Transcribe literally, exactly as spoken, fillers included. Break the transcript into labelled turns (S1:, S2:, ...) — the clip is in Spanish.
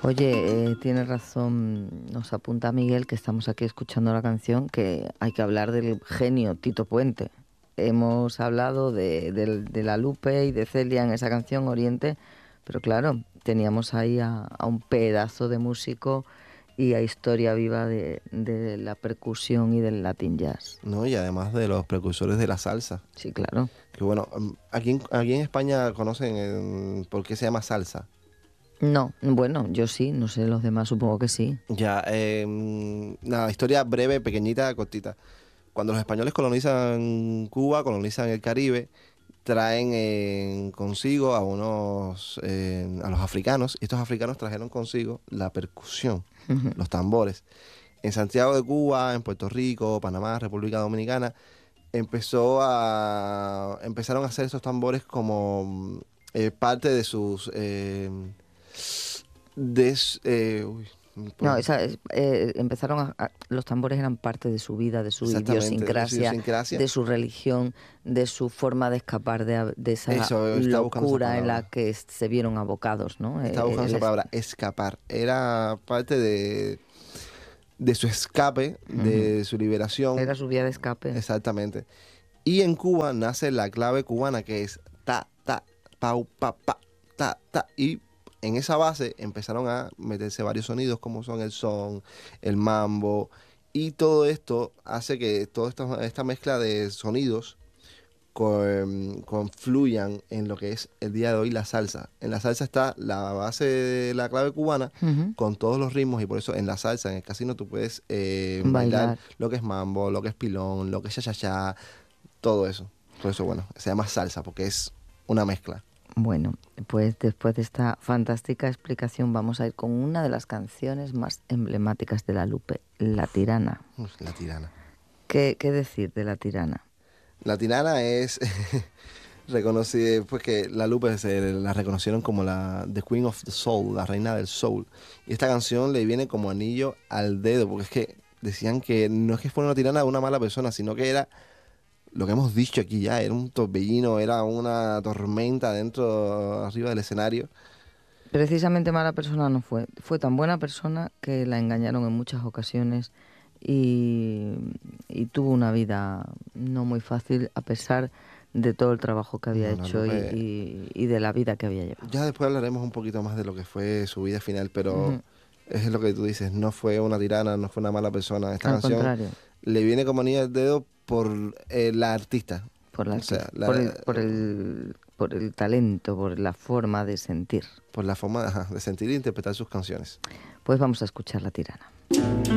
S1: Oye, eh, tienes razón, nos apunta Miguel, que estamos aquí escuchando la canción, que hay que hablar del genio Tito Puente. Hemos hablado de, de- de la Lupe y de Celia en esa canción Oriente, pero claro, teníamos ahí a, a un pedazo de músico y a historia viva de, de la percusión y del Latin Jazz.
S2: ¿No? Y además de los precursores de la salsa.
S1: Sí, claro.
S2: Que bueno, mm, aquí, en- aquí en España conocen eh, por qué se llama salsa.
S1: No, bueno, yo sí, no sé, los demás supongo que sí.
S2: Ya, eh, mm, nada, historia breve, pequeñita, cortita. Cuando los españoles colonizan Cuba, colonizan el Caribe, traen eh, consigo a unos, eh, a los africanos, y estos africanos trajeron consigo la percusión, los tambores. En Santiago de Cuba, en Puerto Rico, Panamá, República Dominicana, empezó a, empezaron a hacer esos tambores como mm, eh, parte de sus, eh, de, s- eh, uy,
S1: No,
S2: pues,
S1: esa, es- eh, empezaron a, a- los tambores eran parte de su vida, de su
S2: exactamente, de su
S1: idiosincrasia,
S2: idiosincrasia.
S1: de su religión, de su forma de escapar de, a- de esa
S2: Eso, estaba buscando esa
S1: locura en la
S2: palabra.
S1: que es- se vieron abocados, ¿no?
S2: Estaba
S1: Eh,
S2: buscando
S1: el
S2: esa
S1: es-
S2: palabra, escapar. Era parte de, de su escape,
S1: Ujú.
S2: de su liberación.
S1: Era su vía de escape.
S2: Exactamente. Y en Cuba nace la clave cubana, que es ta, ta, pau, pa, pa, ta, ta. Y en esa base empezaron a meterse varios sonidos, como son el son, el mambo. Y todo esto hace que toda esta, esta mezcla de sonidos con- confluyan en lo que es el día de hoy la salsa. En la salsa está la base de la clave cubana
S1: Ujú.
S2: con todos los ritmos, y por eso en la salsa, en el casino, tú puedes eh, bailar
S1: Bailar.
S2: lo que es mambo, lo que es pilón, lo que es cha-cha-cha, todo eso. Por eso, bueno, se llama salsa porque es una mezcla.
S1: Bueno, pues después de esta fantástica explicación vamos a ir con una de las canciones más emblemáticas de la Lupe, La Tirana.
S2: Uf, la tirana.
S1: ¿Qué, qué decir de La Tirana?
S2: La tirana es reconocida, pues que la Lupe se la reconocieron como la The Queen of the Soul, la reina del soul. Y esta canción le viene como anillo al dedo, porque es que decían que no es que fuera una tirana de una mala persona, sino que era lo que hemos dicho aquí ya, era un torbellino, era una tormenta dentro, arriba del escenario.
S1: Precisamente mala persona no fue. Fue tan buena persona que la engañaron en muchas ocasiones y, y tuvo una vida no muy fácil a pesar de todo el trabajo que había
S2: No, la
S1: hecho y,
S2: Lupe,
S1: y- y de la vida que había llevado.
S2: ya después hablaremos un poquito más de lo que fue su vida final, pero
S1: Ujú.
S2: es lo que tú dices, no fue una tirana, no fue una mala persona. Esta
S1: Al
S2: canción
S1: contrario,
S2: le viene como anillo al dedo por eh, la artista.
S1: por, la
S2: O sea,
S1: artista-
S2: la-
S1: por, el, por, el, por el talento, por la forma de sentir.
S2: por la forma ajá, de sentir e interpretar sus canciones.
S1: Pues vamos a escuchar La Tirana.